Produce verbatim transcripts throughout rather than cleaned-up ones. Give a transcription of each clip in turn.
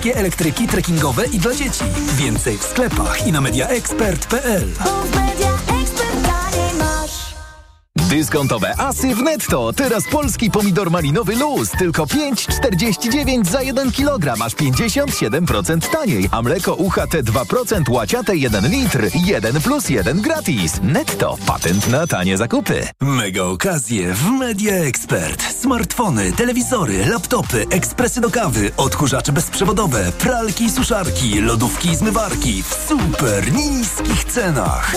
wszystkie elektryki trekkingowe i dla dzieci. Więcej w sklepach i na mediaexpert kropka p l. Dyskontowe asy w Netto. Teraz polski pomidor malinowy luz. Tylko pięć czterdzieści dziewięć za jeden kilogram, aż pięćdziesiąt siedem procent taniej. A mleko U H T dwa procent łaciate jeden litr. jeden plus jeden gratis. Netto. Patent na tanie zakupy. Mega okazje w Media Expert. Smartfony, telewizory, laptopy, ekspresy do kawy, odkurzacze bezprzewodowe, pralki i suszarki, lodówki i zmywarki w super niskich cenach.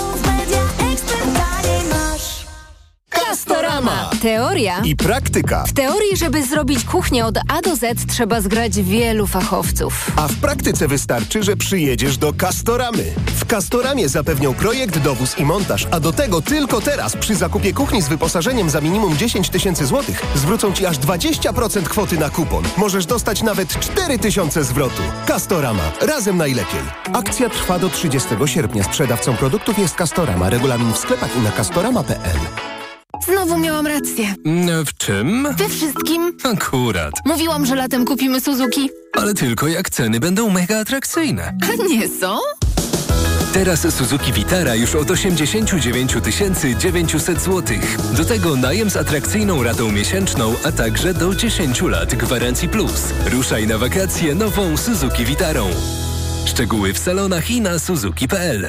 Castorama. Teoria i praktyka. W teorii, żeby zrobić kuchnię od A do Z, trzeba zgrać wielu fachowców. A w praktyce wystarczy, że przyjedziesz do Castoramy. W Castoramie zapewnią projekt, dowóz i montaż, a do tego tylko teraz przy zakupie kuchni z wyposażeniem za minimum dziesięć tysięcy złotych zwrócą Ci aż dwadzieścia procent kwoty na kupon. Możesz dostać nawet cztery tysiące zwrotu. Castorama. Razem najlepiej. Akcja trwa do trzydziestego sierpnia. Sprzedawcą produktów jest Castorama. Regulamin w sklepach i na castorama kropka p l. Znowu miałam rację. W czym? We wszystkim. Akurat. Mówiłam, że latem kupimy Suzuki. Ale tylko jak ceny będą mega atrakcyjne. A nie są? Teraz Suzuki Vitara już od osiemdziesiąt dziewięć tysięcy dziewięćset złotych. Do tego najem z atrakcyjną ratą miesięczną, a także do dziesięciu lat gwarancji plus. Ruszaj na wakacje nową Suzuki Vitarą. Szczegóły w salonach i na suzuki kropka p l.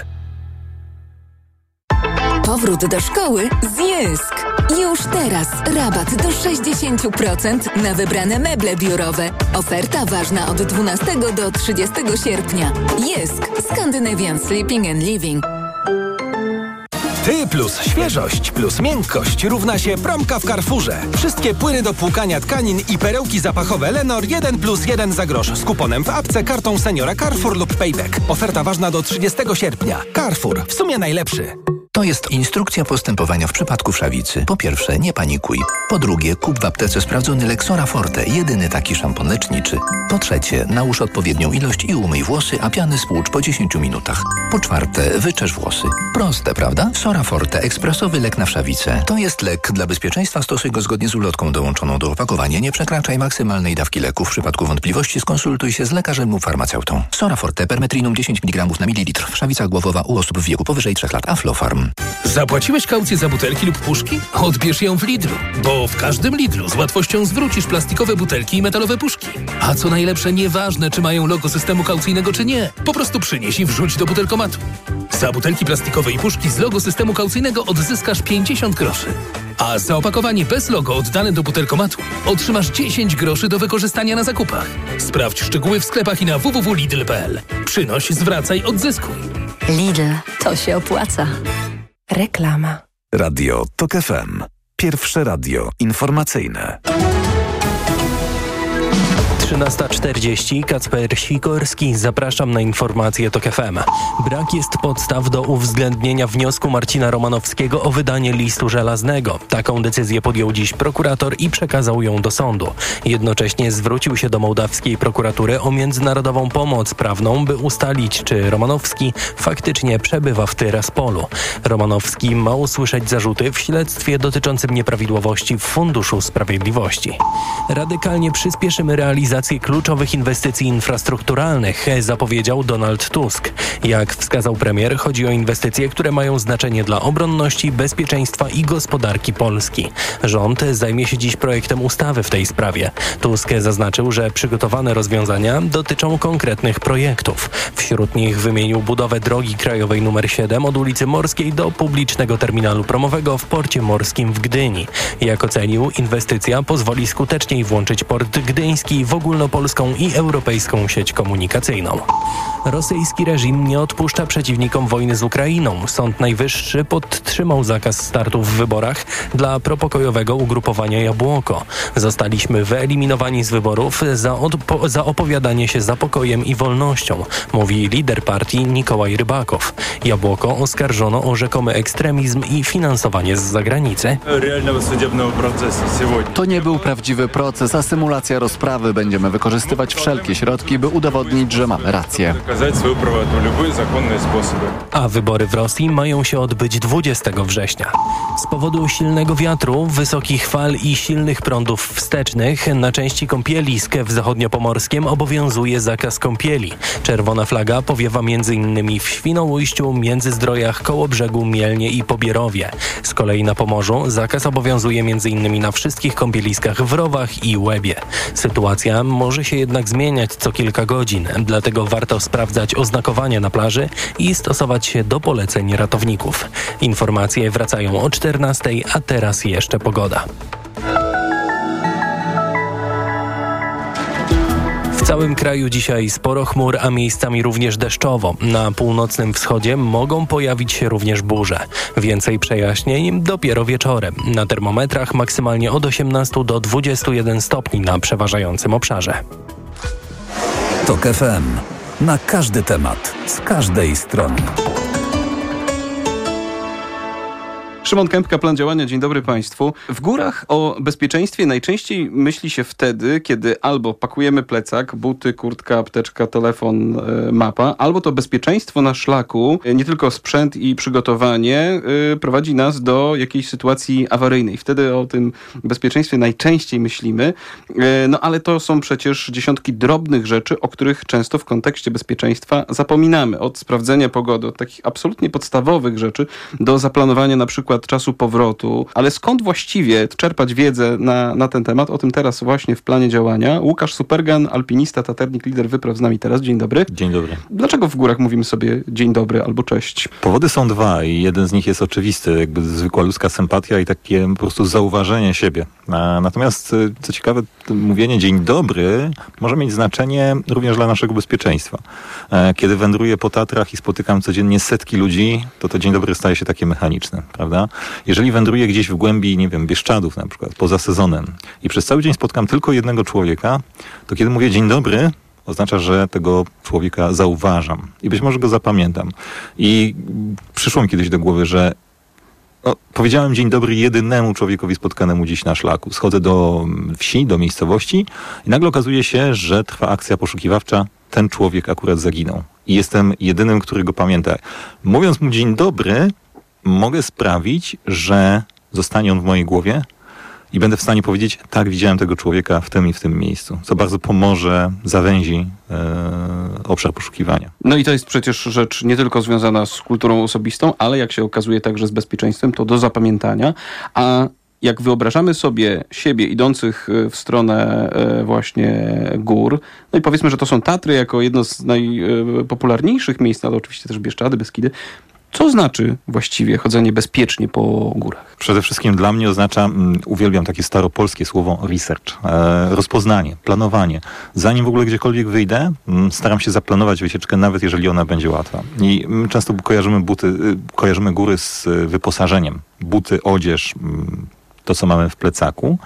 Powrót do szkoły z Jysk. Już teraz rabat do sześćdziesiąt procent na wybrane meble biurowe. Oferta ważna od dwunastego do trzydziestego sierpnia. Jysk. Scandinavian Sleeping and Living. Ty plus świeżość plus miękkość równa się promka w Carrefourze. Wszystkie płyny do płukania tkanin i perełki zapachowe Lenor jeden plus jeden za grosz z kuponem w apce, kartą seniora Carrefour lub Payback. Oferta ważna do trzydziestego sierpnia. Carrefour. W sumie najlepszy. To jest instrukcja postępowania w przypadku wszawicy. Po pierwsze, nie panikuj. Po drugie, kup w aptece sprawdzony Lexora Forte, jedyny taki szampon leczniczy. Po trzecie, nałóż odpowiednią ilość i umyj włosy, a piany spłucz po dziesięciu minutach. Po czwarte, wyczesz włosy. Proste, prawda? Sora Forte, ekspresowy lek na wszawicę. To jest lek. Dla bezpieczeństwa stosuj go zgodnie z ulotką dołączoną do opakowania. Nie przekraczaj maksymalnej dawki leku. W przypadku wątpliwości skonsultuj się z lekarzem lub farmaceutą. Sora Forte, permetrinum dziesięć miligramów na mililitr. Wszawica głowowa u osób w wieku powyżej trzech lat. Aflofarm. Zapłaciłeś kaucję za butelki lub puszki? Odbierz ją w Lidlu, bo w każdym Lidlu z łatwością zwrócisz plastikowe butelki i metalowe puszki. A co najlepsze, nieważne czy mają logo systemu kaucyjnego czy nie, po prostu przynieś i wrzuć do butelkomatu. Za butelki plastikowe i puszki z logo systemu kaucyjnego odzyskasz pięćdziesiąt groszy. A za opakowanie bez logo oddane do butelkomatu otrzymasz dziesięć groszy do wykorzystania na zakupach. Sprawdź szczegóły w sklepach i na w w w kropka lidl kropka p l. Przynoś, zwracaj, odzyskuj. Lidl. To się opłaca. Reklama. Radio Tok F M. Pierwsze radio informacyjne. trzynasta czterdzieści. Kacper Sikorski. Zapraszam na informacje Tok F M. Brak jest podstaw do uwzględnienia wniosku Marcina Romanowskiego o wydanie listu żelaznego. Taką decyzję podjął dziś prokurator i przekazał ją do sądu. Jednocześnie zwrócił się do mołdawskiej prokuratury o międzynarodową pomoc prawną, by ustalić, czy Romanowski faktycznie przebywa w Tyraspolu. Romanowski ma usłyszeć zarzuty w śledztwie dotyczącym nieprawidłowości w Funduszu Sprawiedliwości. Radykalnie przyspieszymy realizację kluczowych inwestycji infrastrukturalnych, zapowiedział Donald Tusk. Jak wskazał premier, chodzi o inwestycje, które mają znaczenie dla obronności, bezpieczeństwa i gospodarki Polski. Rząd zajmie się dziś projektem ustawy w tej sprawie. Tusk zaznaczył, że przygotowane rozwiązania dotyczą konkretnych projektów. Wśród nich wymienił budowę drogi krajowej numer siedem od ulicy Morskiej do publicznego terminalu promowego w porcie morskim w Gdyni. Jak ocenił, inwestycja pozwoli skuteczniej włączyć port gdyński w ogólnopolską i europejską sieć komunikacyjną. Rosyjski reżim nie odpuszcza przeciwnikom wojny z Ukrainą. Sąd Najwyższy podtrzymał zakaz startu w wyborach dla propokojowego ugrupowania Jabłoko. Zostaliśmy wyeliminowani z wyborów za, odpo- za opowiadanie się za pokojem i wolnością, mówi lider partii Nikołaj Rybakow. Jabłoko oskarżono o rzekomy ekstremizm i finansowanie z zagranicy. To nie był prawdziwy proces, a symulacja rozprawy będzie będziemy wykorzystywać wszelkie środki, by udowodnić, że mamy rację. A wybory w Rosji mają się odbyć dwudziestego września. Z powodu silnego wiatru, wysokich fal i silnych prądów wstecznych na części kąpielisk w zachodniopomorskiem obowiązuje zakaz kąpieli. Czerwona flaga powiewa m.in. w Świnoujściu, Międzyzdrojach, Kołobrzegu, Mielnie i Pobierowie. Z kolei na Pomorzu zakaz obowiązuje m.in. na wszystkich kąpieliskach w Rowach i Łebie. Sytuacja może się jednak zmieniać co kilka godzin, dlatego warto sprawdzać oznakowania na plaży i stosować się do poleceń ratowników. Informacje wracają o czternastej, a teraz jeszcze pogoda. W całym kraju dzisiaj sporo chmur, a miejscami również deszczowo. Na północnym wschodzie mogą pojawić się również burze. Więcej przejaśnień dopiero wieczorem. Na termometrach maksymalnie od osiemnastu do dwudziestu jeden stopni na przeważającym obszarze. Tok F M. Na każdy temat, z każdej strony. Szymon Kępka, plan działania. Dzień dobry Państwu. W górach o bezpieczeństwie najczęściej myśli się wtedy, kiedy albo pakujemy plecak, buty, kurtka, apteczka, telefon, y, mapa, albo to bezpieczeństwo na szlaku, y, nie tylko sprzęt i przygotowanie, y, prowadzi nas do jakiejś sytuacji awaryjnej. Wtedy o tym bezpieczeństwie najczęściej myślimy, y, no ale to są przecież dziesiątki drobnych rzeczy, o których często w kontekście bezpieczeństwa zapominamy. Od sprawdzenia pogody, od takich absolutnie podstawowych rzeczy, do zaplanowania na przykład czasu powrotu, ale skąd właściwie czerpać wiedzę na, na ten temat? O tym teraz właśnie w planie działania. Łukasz Supergan, alpinista, taternik, lider wypraw z nami teraz. Dzień dobry. Dzień dobry. Dlaczego w górach mówimy sobie dzień dobry albo cześć? Powody są dwa i jeden z nich jest oczywisty, jakby zwykła ludzka sympatia i takie po prostu zauważenie siebie. A, natomiast, co ciekawe, mówienie dzień dobry może mieć znaczenie również dla naszego bezpieczeństwa. A, kiedy wędruję po Tatrach i spotykam codziennie setki ludzi, to to dzień dobry staje się takie mechaniczne, prawda? Jeżeli wędruję gdzieś w głębi, nie wiem, Bieszczadów na przykład, poza sezonem i przez cały dzień spotkam tylko jednego człowieka, to kiedy mówię dzień dobry, oznacza, że tego człowieka zauważam i być może go zapamiętam. I przyszło mi kiedyś do głowy, że no, powiedziałem dzień dobry jedynemu człowiekowi spotkanemu dziś na szlaku. Schodzę do wsi, do miejscowości i nagle okazuje się, że trwa akcja poszukiwawcza. Ten człowiek akurat zaginął. I jestem jedynym, który go pamięta. Mówiąc mu dzień dobry, mogę sprawić, że zostanie on w mojej głowie i będę w stanie powiedzieć, tak, widziałem tego człowieka w tym i w tym miejscu, co bardzo pomoże, zawęzi e, obszar poszukiwania. No i to jest przecież rzecz nie tylko związana z kulturą osobistą, ale jak się okazuje także z bezpieczeństwem, to do zapamiętania, a jak wyobrażamy sobie siebie idących w stronę właśnie gór, no i powiedzmy, że to są Tatry jako jedno z najpopularniejszych miejsc, ale oczywiście też Bieszczady, Beskidy. Co znaczy właściwie chodzenie bezpiecznie po górach? Przede wszystkim dla mnie oznacza, um, uwielbiam takie staropolskie słowo research, e, rozpoznanie, planowanie. Zanim w ogóle gdziekolwiek wyjdę, um, staram się zaplanować wycieczkę, nawet jeżeli ona będzie łatwa. I my często kojarzymy buty, y, kojarzymy góry z y, wyposażeniem. Buty, odzież, y, to co mamy w plecaku.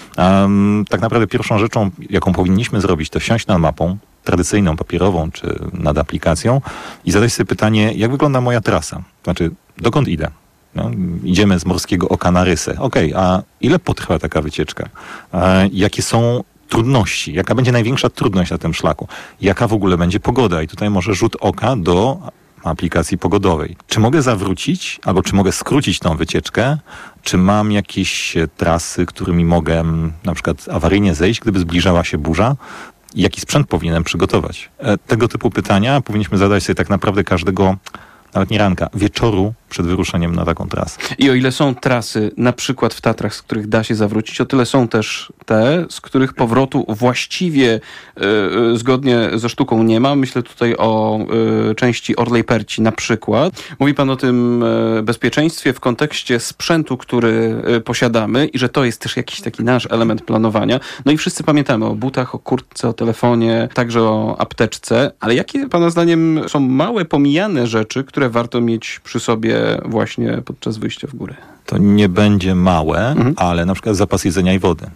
Um, tak naprawdę pierwszą rzeczą, jaką powinniśmy zrobić, to siąść nad mapą, tradycyjną, papierową, czy nad aplikacją i zadać sobie pytanie, jak wygląda moja trasa? Znaczy, dokąd idę? No, idziemy z Morskiego Oka na Rysę. Okej, okay, a ile potrwa taka wycieczka? E, jakie są trudności? Jaka będzie największa trudność na tym szlaku? Jaka w ogóle będzie pogoda? I tutaj może rzut oka do aplikacji pogodowej. Czy mogę zawrócić, albo czy mogę skrócić tą wycieczkę? Czy mam jakieś trasy, którymi mogę na przykład awaryjnie zejść, gdyby zbliżała się burza? Jaki sprzęt powinienem przygotować? Tego typu pytania powinniśmy zadać sobie tak naprawdę każdego, nawet nie ranka, wieczoru przed wyruszeniem na taką trasę. I o ile są trasy, na przykład w Tatrach, z których da się zawrócić, o tyle są też te, z których powrotu właściwie y, zgodnie ze sztuką nie ma. Myślę tutaj o y, części Orlej Perci na przykład. Mówi pan o tym y, bezpieczeństwie w kontekście sprzętu, który y, posiadamy i że to jest też jakiś taki nasz element planowania. No i wszyscy pamiętamy o butach, o kurtce, o telefonie, także o apteczce. Ale jakie pana zdaniem są małe, pomijane rzeczy, które warto mieć przy sobie właśnie podczas wyjścia w górę? To nie będzie małe, mhm. ale na przykład zapas jedzenia i wody.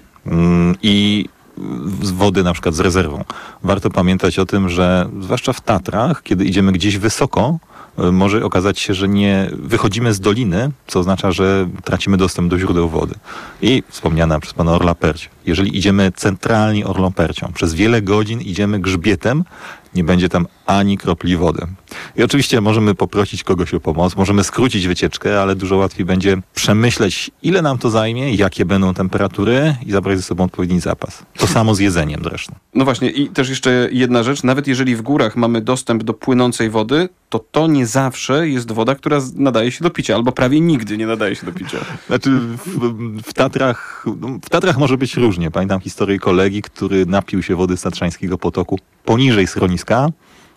I z wody na przykład z rezerwą. Warto pamiętać o tym, że zwłaszcza w Tatrach, kiedy idziemy gdzieś wysoko, może okazać się, że nie wychodzimy z doliny, co oznacza, że tracimy dostęp do źródeł wody. I wspomniana przez pana Orla Perć. Jeżeli idziemy centralnie Orlą Percią, przez wiele godzin idziemy grzbietem, nie będzie tam ani kropli wody. I oczywiście możemy poprosić kogoś o pomoc, możemy skrócić wycieczkę, ale dużo łatwiej będzie przemyśleć, ile nam to zajmie, jakie będą temperatury i zabrać ze sobą odpowiedni zapas. To samo z jedzeniem zresztą. No właśnie i też jeszcze jedna rzecz, nawet jeżeli w górach mamy dostęp do płynącej wody, to to nie zawsze jest woda, która nadaje się do picia, albo prawie nigdy nie nadaje się do picia. Znaczy w, w Tatrach w Tatrach może być różnie. Pamiętam historię kolegi, który napił się wody z Tatrzańskiego Potoku poniżej schroniska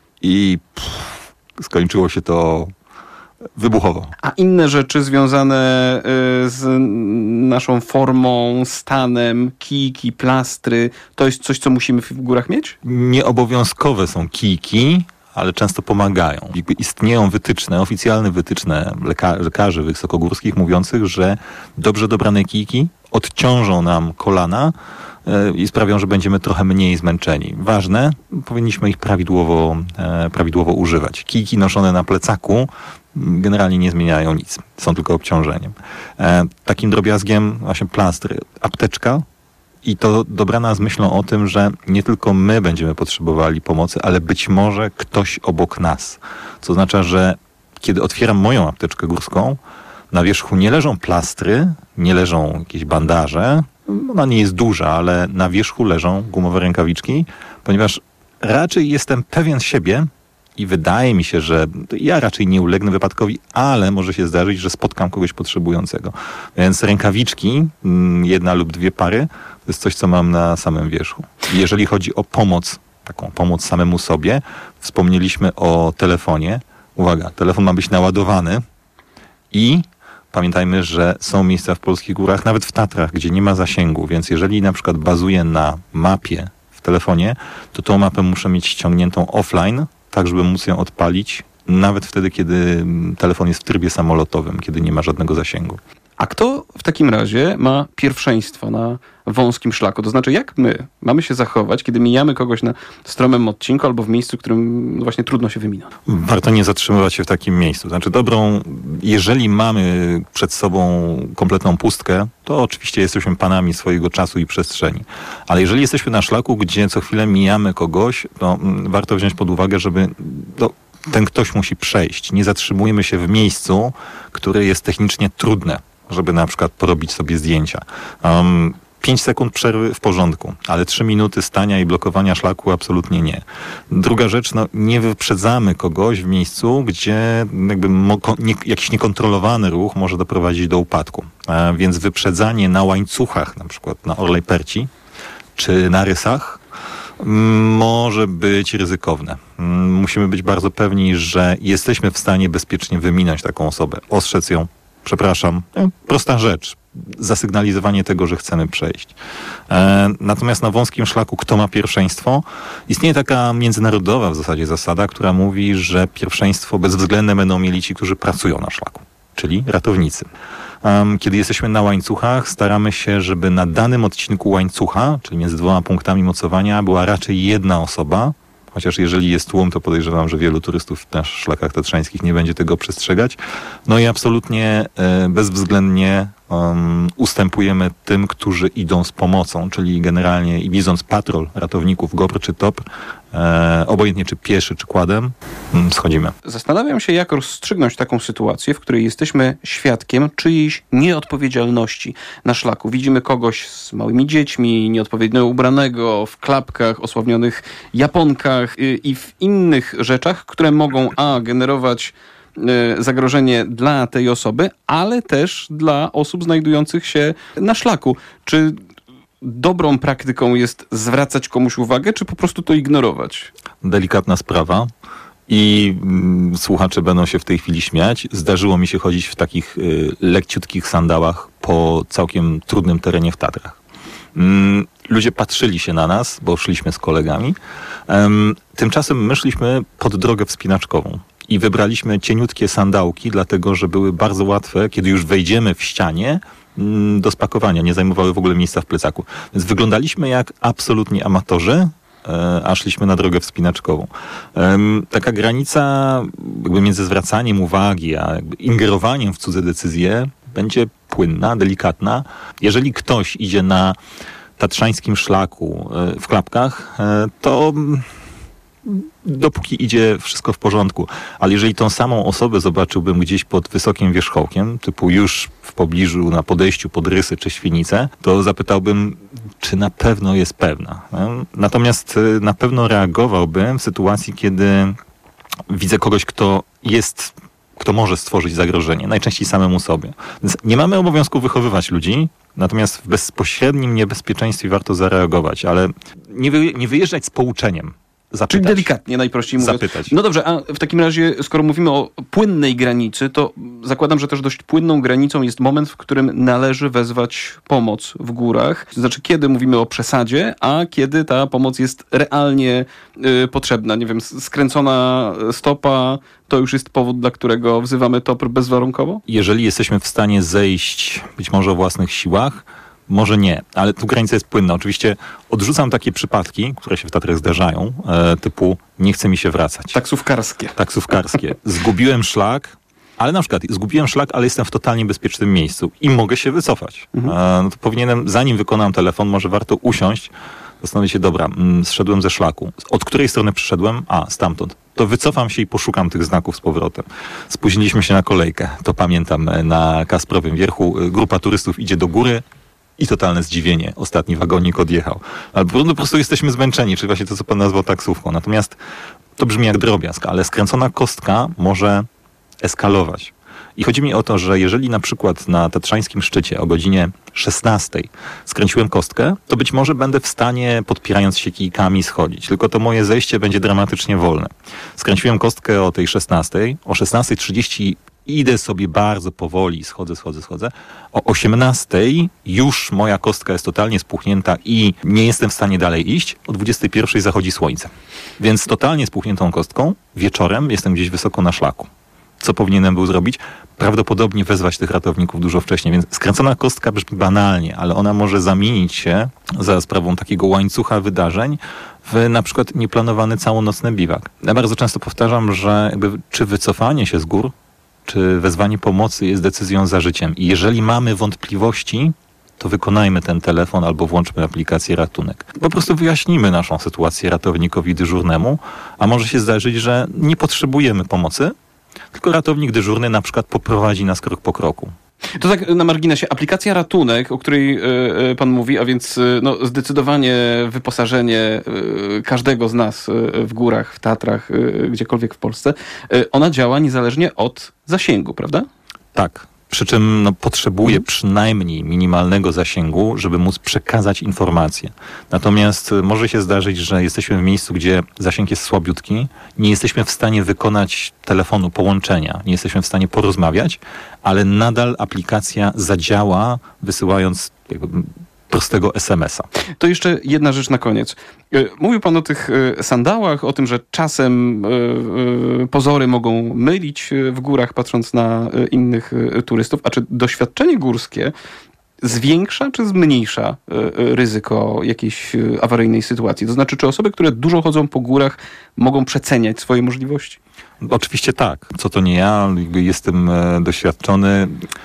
i pff, skończyło się to wybuchowo. A inne rzeczy związane y, z naszą formą, stanem, kijki, plastry, to jest coś, co musimy w górach mieć? Nieobowiązkowe są kijki, ale często pomagają. Jakby istnieją wytyczne, oficjalne wytyczne leka- lekarzy wysokogórskich mówiących, że dobrze dobrane kijki odciążą nam kolana yy, i sprawią, że będziemy trochę mniej zmęczeni. Ważne, powinniśmy ich prawidłowo, e, prawidłowo używać. Kijki noszone na plecaku generalnie nie zmieniają nic. Są tylko obciążeniem. E, takim drobiazgiem właśnie plastry, apteczka, i to dobrana z myślą o tym, że nie tylko my będziemy potrzebowali pomocy, ale być może ktoś obok nas. Co oznacza, że kiedy otwieram moją apteczkę górską, na wierzchu nie leżą plastry, nie leżą jakieś bandaże. Ona nie jest duża, ale na wierzchu leżą gumowe rękawiczki, ponieważ raczej jestem pewien siebie i wydaje mi się, że ja raczej nie ulegnę wypadkowi, ale może się zdarzyć, że spotkam kogoś potrzebującego. Więc rękawiczki, jedna lub dwie pary, to jest coś, co mam na samym wierzchu. Jeżeli chodzi o pomoc, taką pomoc samemu sobie, wspomnieliśmy o telefonie. Uwaga, telefon ma być naładowany i pamiętajmy, że są miejsca w polskich górach, nawet w Tatrach, gdzie nie ma zasięgu, więc jeżeli na przykład bazuję na mapie w telefonie, to tą mapę muszę mieć ściągniętą offline, tak żeby móc ją odpalić, nawet wtedy, kiedy telefon jest w trybie samolotowym, kiedy nie ma żadnego zasięgu. A kto w takim razie ma pierwszeństwo na wąskim szlaku? To znaczy, jak my mamy się zachować, kiedy mijamy kogoś na stromym odcinku albo w miejscu, w którym właśnie trudno się wyminąć? Warto nie zatrzymywać się w takim miejscu. Znaczy dobrą, jeżeli mamy przed sobą kompletną pustkę, to oczywiście jesteśmy panami swojego czasu i przestrzeni. Ale jeżeli jesteśmy na szlaku, gdzie co chwilę mijamy kogoś, to warto wziąć pod uwagę, żeby... No, ten ktoś musi przejść. Nie zatrzymujemy się w miejscu, które jest technicznie trudne, żeby na przykład porobić sobie zdjęcia. Um, pięć sekund przerwy w porządku, ale trzy minuty stania i blokowania szlaku absolutnie nie. Druga rzecz, no nie wyprzedzamy kogoś w miejscu, gdzie jakby mo- nie, jakiś niekontrolowany ruch może doprowadzić do upadku. A więc wyprzedzanie na łańcuchach, na przykład na Orlej Perci, czy na rysach, może być ryzykowne. Musimy być bardzo pewni, że jesteśmy w stanie bezpiecznie wyminąć taką osobę. Ostrzec ją, przepraszam, prosta rzecz. Zasygnalizowanie tego, że chcemy przejść. E, natomiast na wąskim szlaku kto ma pierwszeństwo? Istnieje taka międzynarodowa w zasadzie zasada, która mówi, że pierwszeństwo bezwzględne będą mieli ci, którzy pracują na szlaku, czyli ratownicy. Um, kiedy jesteśmy na łańcuchach, staramy się, żeby na danym odcinku łańcucha, czyli między dwoma punktami mocowania, była raczej jedna osoba, chociaż jeżeli jest tłum, to podejrzewam, że wielu turystów na szlakach tatrzańskich nie będzie tego przestrzegać. No i absolutnie e, bezwzględnie um, ustępujemy tym, którzy idą z pomocą, czyli generalnie i widząc patrol ratowników GoPro czy TOP, e, obojętnie czy pieszy, czy quadem, mm, schodzimy. Zastanawiam się, jak rozstrzygnąć taką sytuację, w której jesteśmy świadkiem czyjejś nieodpowiedzialności na szlaku. Widzimy kogoś z małymi dziećmi, nieodpowiednio ubranego, w klapkach, osławnionych japonkach yy, i w innych rzeczach, które mogą a. generować zagrożenie dla tej osoby, ale też dla osób znajdujących się na szlaku. Czy dobrą praktyką jest zwracać komuś uwagę, czy po prostu to ignorować? Delikatna sprawa i mm, słuchacze będą się w tej chwili śmiać. Zdarzyło mi się chodzić w takich y, lekciutkich sandałach po całkiem trudnym terenie w Tatrach. Mm, ludzie patrzyli się na nas, bo szliśmy z kolegami. Um, tymczasem my szliśmy pod drogę wspinaczkową. I wybraliśmy cieniutkie sandałki, dlatego że były bardzo łatwe, kiedy już wejdziemy w ścianie, do spakowania. Nie zajmowały w ogóle miejsca w plecaku. Więc wyglądaliśmy jak absolutni amatorzy a szliśmy na drogę wspinaczkową. Taka granica jakby między zwracaniem uwagi, a jakby ingerowaniem w cudze decyzje będzie płynna, delikatna. Jeżeli ktoś idzie na tatrzańskim szlaku w klapkach, to dopóki idzie wszystko w porządku. Ale jeżeli tą samą osobę zobaczyłbym gdzieś pod wysokim wierzchołkiem, typu już w pobliżu, na podejściu pod Rysy czy Świnicę, to zapytałbym, czy na pewno jest pewna. Natomiast na pewno reagowałbym w sytuacji, kiedy widzę kogoś, kto jest, kto może stworzyć zagrożenie, najczęściej samemu sobie. Więc nie mamy obowiązku wychowywać ludzi, natomiast w bezpośrednim niebezpieczeństwie warto zareagować, ale nie, wy, nie wyjeżdżać z pouczeniem. Zapytać. Czyli delikatnie, najprościej mówiąc. Zapytać. No dobrze, a w takim razie, skoro mówimy o płynnej granicy, to zakładam, że też dość płynną granicą jest moment, w którym należy wezwać pomoc w górach. To znaczy, kiedy mówimy o przesadzie, a kiedy ta pomoc jest realnie y, potrzebna. Nie wiem, skręcona stopa to już jest powód, dla którego wzywamy T O P R bezwarunkowo? Jeżeli jesteśmy w stanie zejść być może o własnych siłach, może nie, ale tu granica jest płynna. Oczywiście odrzucam takie przypadki, które się w Tatrach zdarzają, e, typu nie chce mi się wracać. Taksówkarskie. Taksówkarskie. Zgubiłem szlak, ale na przykład zgubiłem szlak, ale jestem w totalnie bezpiecznym miejscu i mogę się wycofać. Mhm. E, no to powinienem, zanim wykonam telefon, może warto usiąść, zastanowić się, dobra, mm, zszedłem ze szlaku. Od której strony przyszedłem? A, stamtąd. To wycofam się i poszukam tych znaków z powrotem. Spóźniliśmy się na kolejkę. To pamiętam, na Kasprowym Wierchu grupa turystów idzie do góry, i totalne zdziwienie. Ostatni wagonik odjechał. Albo po prostu jesteśmy zmęczeni, czyli właśnie to, co pan nazwał taksówką. Natomiast to brzmi jak drobiazg, ale skręcona kostka może eskalować. I chodzi mi o to, że jeżeli na przykład na tatrzańskim szczycie o godzinie szesnastej skręciłem kostkę, to być może będę w stanie, podpierając się kijkami, schodzić. Tylko to moje zejście będzie dramatycznie wolne. Skręciłem kostkę o tej szesnastej, o szesnastej trzydzieści idę sobie bardzo powoli, schodzę, schodzę, schodzę. O osiemnastej już moja kostka jest totalnie spuchnięta i nie jestem w stanie dalej iść. O dwudziestej pierwszej zachodzi słońce. Więc totalnie spuchniętą kostką wieczorem jestem gdzieś wysoko na szlaku. Co powinienem był zrobić? Prawdopodobnie wezwać tych ratowników dużo wcześniej. Więc skręcona kostka brzmi banalnie, ale ona może zamienić się za sprawą takiego łańcucha wydarzeń w na przykład nieplanowany całonocny biwak. Ja bardzo często powtarzam, że jakby, czy wycofanie się z gór, czy wezwanie pomocy jest decyzją za życiem. I jeżeli mamy wątpliwości, to wykonajmy ten telefon albo włączmy aplikację Ratunek. Po prostu wyjaśnimy naszą sytuację ratownikowi dyżurnemu, a może się zdarzyć, że nie potrzebujemy pomocy, tylko ratownik dyżurny na przykład poprowadzi nas krok po kroku. To tak na marginesie, aplikacja Ratunek, o której y, pan mówi, a więc y, no, zdecydowanie wyposażenie y, każdego z nas y, w górach, w Tatrach, y, gdziekolwiek w Polsce, y, ona działa niezależnie od zasięgu, prawda? Tak. Przy czym no, potrzebuje mhm. przynajmniej minimalnego zasięgu, żeby móc przekazać informacje. Natomiast może się zdarzyć, że jesteśmy w miejscu, gdzie zasięg jest słabiutki, nie jesteśmy w stanie wykonać telefonu, połączenia, nie jesteśmy w stanie porozmawiać, ale nadal aplikacja zadziała, wysyłając jakby prostego es em es a. To jeszcze jedna rzecz na koniec. Mówił pan o tych sandałach, o tym, że czasem pozory mogą mylić w górach, patrząc na innych turystów. A czy doświadczenie górskie zwiększa czy zmniejsza ryzyko jakiejś awaryjnej sytuacji? To znaczy, czy osoby, które dużo chodzą po górach, mogą przeceniać swoje możliwości? Oczywiście tak. Co to nie ja, jestem doświadczony.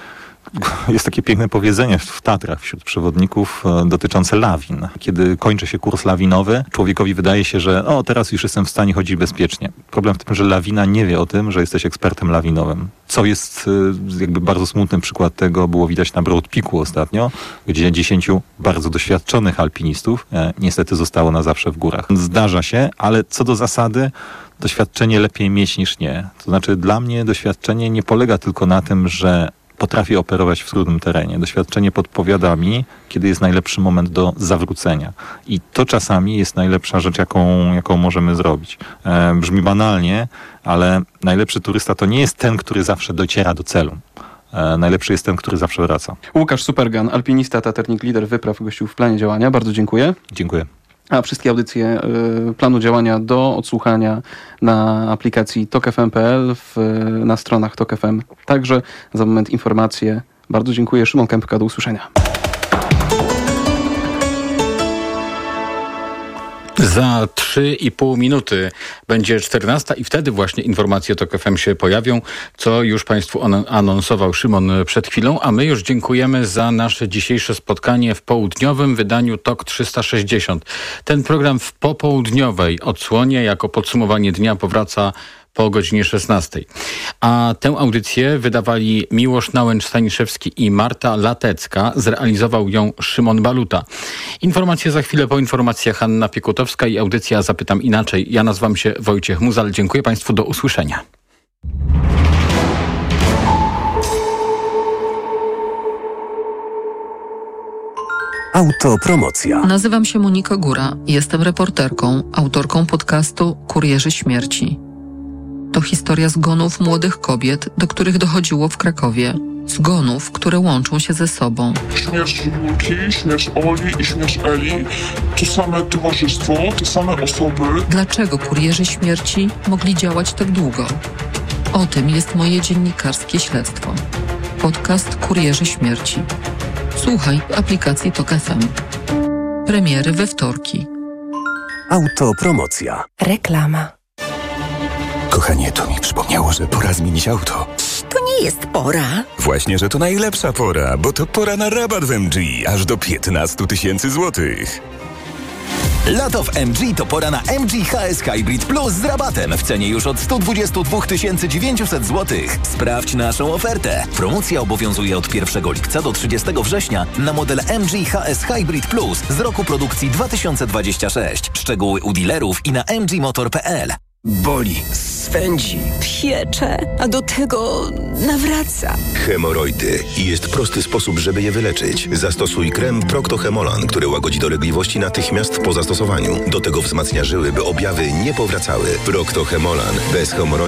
Jest takie piękne powiedzenie w Tatrach wśród przewodników dotyczące lawin. Kiedy kończy się kurs lawinowy, człowiekowi wydaje się, że o, teraz już jestem w stanie chodzić bezpiecznie. Problem w tym, że lawina nie wie o tym, że jesteś ekspertem lawinowym. Co jest jakby bardzo smutnym przykład tego było widać na Broad Peaku ostatnio, gdzie dziesięciu bardzo doświadczonych alpinistów e, niestety zostało na zawsze w górach. Zdarza się, ale co do zasady doświadczenie lepiej mieć niż nie. To znaczy dla mnie doświadczenie nie polega tylko na tym, że potrafię operować w trudnym terenie. Doświadczenie podpowiada mi, kiedy jest najlepszy moment do zawrócenia. I to czasami jest najlepsza rzecz, jaką, jaką możemy zrobić. E, brzmi banalnie, ale najlepszy turysta to nie jest ten, który zawsze dociera do celu. E, najlepszy jest ten, który zawsze wraca. Łukasz Supergan, alpinista, taternik, lider wypraw, gościł w planie działania. Bardzo dziękuję. Dziękuję. A wszystkie audycje y, planu działania do odsłuchania na aplikacji tok f m kropka p l, w, na stronach Tok F M. Także za moment informacje. Bardzo dziękuję. Szymon Kępka, do usłyszenia. Za trzy i pół minuty będzie czternasta i wtedy właśnie informacje Tok F M się pojawią, co już Państwu anonsował Szymon przed chwilą, a my już dziękujemy za nasze dzisiejsze spotkanie w południowym wydaniu Tok trzysta sześćdziesiąt. Ten program w popołudniowej odsłonie jako podsumowanie dnia powraca po godzinie szesnastej. A tę audycję wydawali Miłosz Nałęcz-Staniszewski i Marta Latecka. Zrealizował ją Szymon Baluta. Informacje za chwilę, po informacjach Hanna Piekutowska i audycja Zapytam Inaczej. Ja nazywam się Wojciech Muzal. Dziękuję Państwu, do usłyszenia. Autopromocja. Nazywam się Monika Góra. Jestem reporterką, autorką podcastu Kurierzy Śmierci. To historia zgonów młodych kobiet, do których dochodziło w Krakowie. Zgonów, które łączą się ze sobą. Śmierć Julki, śmierć Oli i śmierć Eli. To same towarzystwo, te same osoby. Dlaczego kurierzy śmierci mogli działać tak długo? O tym jest moje dziennikarskie śledztwo. Podcast Kurierzy Śmierci. Słuchaj w aplikacji Tok F M. Premiery we wtorki. Autopromocja. Reklama. Kochanie, to mi przypomniało, że pora zmienić auto. To nie jest pora. Właśnie, że to najlepsza pora, bo to pora na rabat w M G, aż do piętnaście tysięcy złotych. Lato w M G to pora na M G H S Hybrid Plus z rabatem w cenie już od sto dwadzieścia dwa tysiące dziewięćset złotych. Sprawdź naszą ofertę. Promocja obowiązuje od pierwszego lipca do trzydziestego września na model M G H S Hybrid Plus z roku produkcji dwa tysiące dwudziestego szóstego. Szczegóły u dealerów i na m g motor kropka p l. Boli, swędzi, Piecze, a do tego nawraca. hemoroidy i jest prosty sposób, żeby je wyleczyć. Zastosuj krem Procto-Hemolan, który łagodzi dolegliwości natychmiast po zastosowaniu. Do tego wzmacnia żyły, by objawy nie powracały. Procto-Hemolan. Bez hemoroidów